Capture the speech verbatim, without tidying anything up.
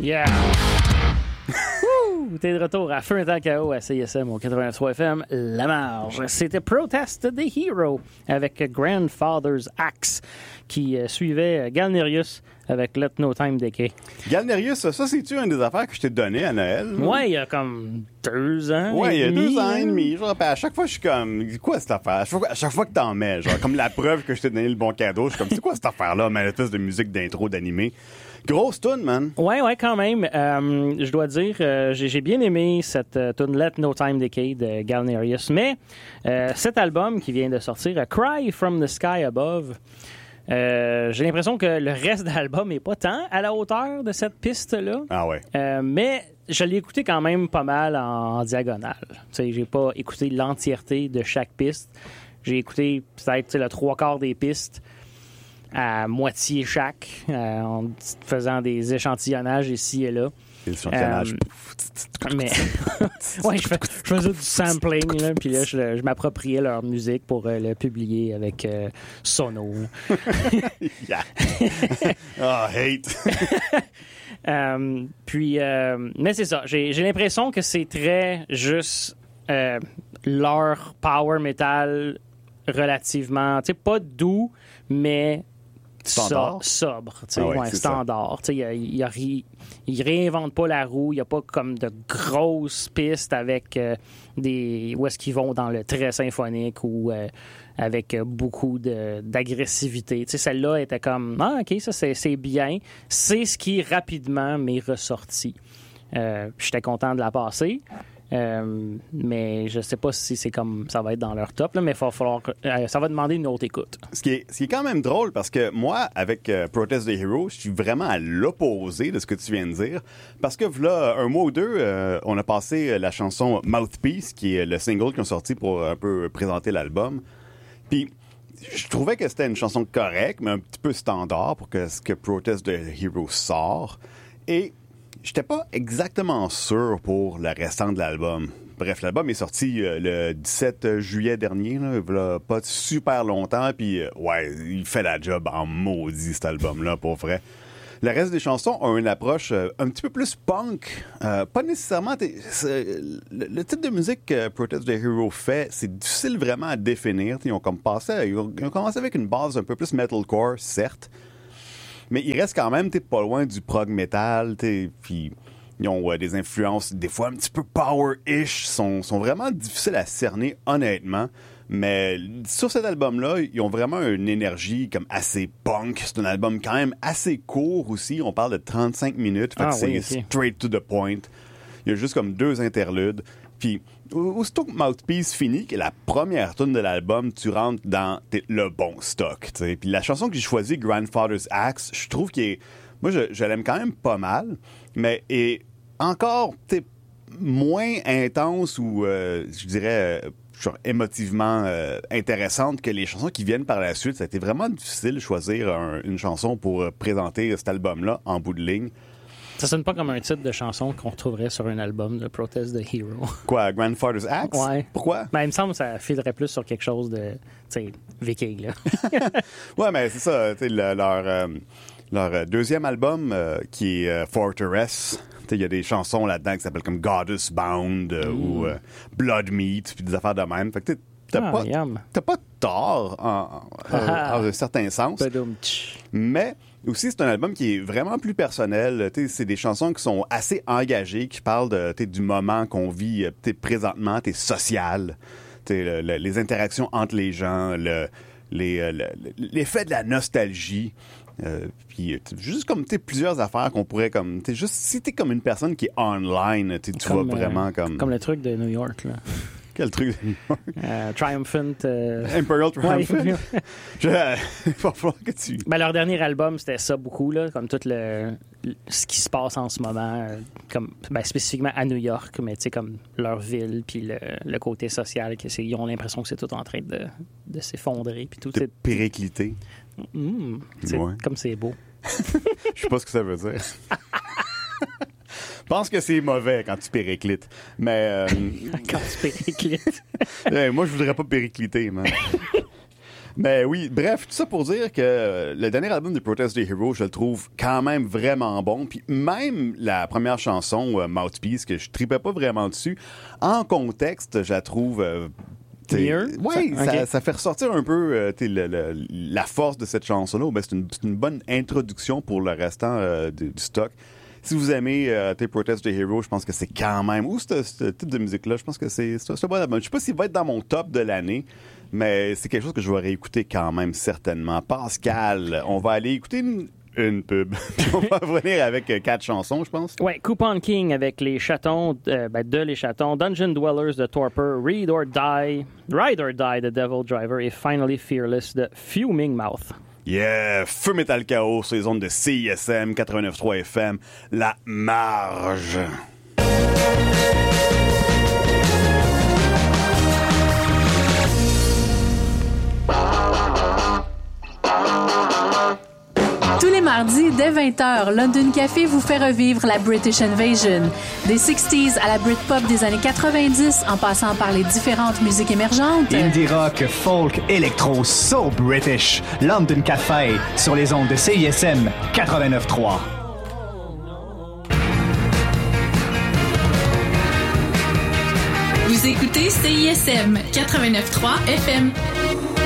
Yeah! Wouh! T'es de retour à Feu un temps K O à C I S M au quatre-vingt-neuf trois F M, La Marge. C'était Protest the Hero avec Grandfather's Axe qui euh, suivait Galnerius avec Let No Time Decay. Galnerius, ça, ça c'est-tu une des affaires que je t'ai donné à Noël? Ouais, il y a comme deux ans. Ouais, il y a demi, deux ans et hein? demi. Genre, à chaque fois, je suis comme, quoi cette affaire? À chaque fois, à chaque fois que t'en mets, genre, comme la preuve que je t'ai donné le bon cadeau, je suis comme, c'est quoi cette affaire-là? Mais l'espèce de musique d'intro d'animé. Grosse tune, man. Ouais, ouais, quand même. Euh, je dois dire, euh, j'ai, j'ai bien aimé cette euh, tune Let No Time Decay de Galnerius. Mais euh, cet album qui vient de sortir, A Cry from the Sky Above, euh, j'ai l'impression que le reste de l'album n'est pas tant à la hauteur de cette piste-là. Ah ouais. Euh, mais je l'ai écouté quand même pas mal en, en diagonale. Tu sais, j'ai pas écouté l'entièreté de chaque piste. J'ai écouté peut-être le trois quarts des pistes à moitié chaque, euh, en faisant des échantillonnages ici et là. L'échantillonnage. Euh, mais ouais, je, fais, je faisais du sampling, là, puis là, je, je m'appropriais leur musique pour euh, le publier avec euh, Sono. Yeah. Oh, hate. euh, puis, euh, mais c'est ça. J'ai, j'ai l'impression que c'est très juste euh, leur power metal relativement, tu sais, pas doux, mais Standard. So, sobre, tu sais, ah ouais, ouais, standard. Tu sais, il, il, il, il réinvente pas la roue, il n'y a pas comme de grosses pistes avec euh, des où est-ce qu'ils vont dans le très symphonique ou euh, avec beaucoup de, d'agressivité. Tu sais, celle-là était comme ah ok, ça c'est, c'est bien, c'est ce qui rapidement m'est ressorti. Euh, j'étais content de la passer. Euh, mais je sais pas si c'est comme ça va être dans leur top, là, mais il va falloir, euh, ça va demander une autre écoute. Ce qui est, ce qui est quand même drôle parce que moi, avec euh, Protest the Hero, je suis vraiment à l'opposé de ce que tu viens de dire. Parce que là, un mois ou deux, euh, on a passé la chanson Mouthpiece, qui est le single qu'ils ont sorti pour un peu présenter l'album. Puis je trouvais que c'était une chanson correcte, mais un petit peu standard pour que ce que Protest the Hero sort. Et j'étais pas exactement sûr pour le restant de l'album. Bref, l'album est sorti euh, le dix-sept juillet dernier, là, il y a pas super longtemps, puis euh, ouais, il fait la job en maudit, cet album-là, pour vrai. Le reste des chansons ont une approche euh, un petit peu plus punk. Euh, pas nécessairement... Le, le type de musique que Protest the Hero fait, c'est difficile vraiment à définir. Ils ont, comme passé, ils, ont, ils ont commencé avec une base un peu plus metalcore, certes, mais il reste quand même, t'es pas loin du prog metal, puis ils ont euh, des influences des fois un petit peu power-ish, sont, sont vraiment difficiles à cerner, honnêtement. Mais sur cet album-là, ils ont vraiment une énergie comme assez punk. C'est un album quand même assez court aussi. On parle de trente-cinq minutes, fait ah, que c'est oui, okay. straight to the point. Il y a juste comme deux interludes. Puis, aussitôt que Mouthpiece finit, qui est la première tune de l'album, tu rentres dans le bon stock. T'sais. Puis la chanson que j'ai choisie, Grandfather's Axe, je trouve qu'elle est... Moi, je, je l'aime quand même pas mal, mais est encore moins intense ou, euh, je dirais, euh, genre, émotivement euh, intéressante que les chansons qui viennent par la suite. Ça a été vraiment difficile de choisir un, une chanson pour euh, présenter cet album-là en bout de ligne. Ça sonne pas comme un titre de chanson qu'on retrouverait sur un album de Protest the Hero. Quoi, Grandfather's Axe? Ouais. Pourquoi? Ben, il me semble que ça filerait plus sur quelque chose de, tu sais, viking, là. Ouais, mais c'est ça, tu sais, le, leur, euh, leur deuxième album, euh, qui est euh, Fortress, il y a des chansons là-dedans qui s'appellent comme Goddess Bound euh, mm. ou euh, Blood Meat, puis des affaires de même. Fait que t'as, ah, pas, t'as pas tort en, en, ah. en un certain sens. Badum-tch. Mais aussi, c'est un album qui est vraiment plus personnel. T'sais, c'est des chansons qui sont assez engagées, qui parlent de, du moment qu'on vit t'sais, présentement, t'es social, t'sais, le, le, les interactions entre les gens, le, les, le, l'effet de la nostalgie. Euh, puis juste comme tu plusieurs affaires qu'on pourrait comme t'es juste si t'es comme une personne qui est online, tu comme, vois vraiment euh, comme comme le truc de New York là. Quel truc de New York? Euh, Triumphant. Euh... Imperial Triumphant. Ouais. Je, euh, il va falloir que tu. Ben, leur dernier album, c'était ça beaucoup, là, comme tout le, le ce qui se passe en ce moment, euh, comme ben, spécifiquement à New York, mais tu sais, comme leur ville, puis le, le côté social, que c'est, ils ont l'impression que c'est tout en train de, de s'effondrer, puis tout. De péricliter. Mmh, ouais. Comme c'est beau. Je sais pas ce que ça veut dire. Je pense que c'est mauvais quand tu périclites. Mais. Euh... quand tu périclites. hey, moi, je voudrais pas péricliter, man. Mais oui, bref, tout ça pour dire que le dernier album de Protest the Hero, je le trouve quand même vraiment bon. Puis même la première chanson, euh, Mouthpiece, que je tripais pas vraiment dessus, en contexte, je la trouve... Euh, Mieux? Oui, ça, ça, okay. ça fait ressortir un peu euh, le, le, la force de cette chanson-là. Ben, c'est, une, c'est une bonne introduction pour le restant euh, du, du stock. Si vous aimez euh, Protest the Hero, je pense que c'est quand même... Ou ce, ce type de musique-là, je pense que c'est, c'est, c'est un bon album. Je sais pas s'il va être dans mon top de l'année, mais c'est quelque chose que je vais réécouter quand même, certainement. Pascal, on va aller écouter une, une pub. Puis on va revenir avec euh, quatre chansons, je pense. Ouais, Coupon King avec les chatons, euh, ben, de les chatons, Dungeon Dwellers de Torpor, Read or Die, Ride or Die de Devil Driver et Finally Fearless de Fuming Mouth. Yeah! Feu Metal Chaos sur les ondes de C I S M quatre-vingt-neuf point trois F M. La marge! Tous les mardis, dès vingt heures, London Café vous fait revivre la British Invasion. Des sixties à la Britpop des années quatre-vingt-dix, en passant par les différentes musiques émergentes. Indie rock, folk, électro, so British. London Café, sur les ondes de C I S M quatre-vingt-neuf point trois. Vous écoutez C I S M quatre-vingt-neuf point trois F M.